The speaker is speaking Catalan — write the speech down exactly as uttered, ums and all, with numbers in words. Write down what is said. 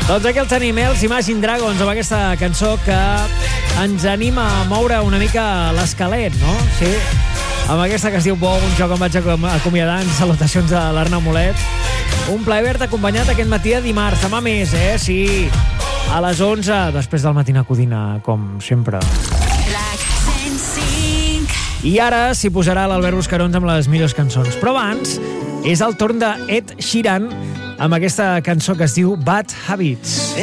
Doncs aquí el tenim, eh? Els Imagine Dragons, amb aquesta cançó que ens anima a moure una mica l'esquelet, no? Sí, amb aquesta que es diu Bo, un joc on vaig acomiadant, salutacions de l'Arnau Molet. Un plaer haver-te acompanyat aquest matí de dimarts, demà més, eh? Sí, a les onze, després del Matina Codina, com sempre. I ara s'hi posarà l'Albert Buscarons amb les millors cançons. Però abans és el torn de Ed Sheeran amb aquesta cançó que es diu Bad Habits.